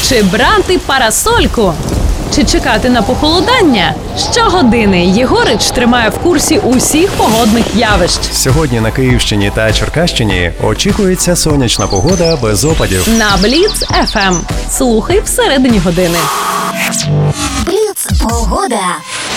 Чи брати парасольку? Чи чекати на похолодання? Щогодини Єгорич тримає в курсі усіх погодних явищ. Сьогодні на Київщині та Черкащині очікується сонячна погода без опадів. На Бліц FM. Слухай всередині години. Бліц погода.